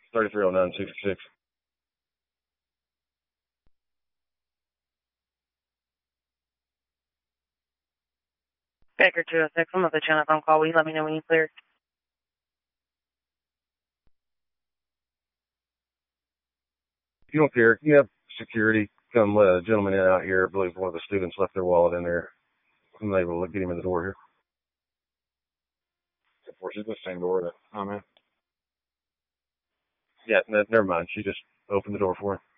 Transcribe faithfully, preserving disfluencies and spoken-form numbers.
thirty-three oh nine sixty-six. Baker two oh six, I'm going to put you on a phone call. Will you let me know when you clear? If you don't care, you have security come let a gentleman in out here. I believe one of the students left their wallet in there. I'm able to get him in the door here. Of course, it's the same door that I'm in. Yeah, no, never mind. She just opened the door for him.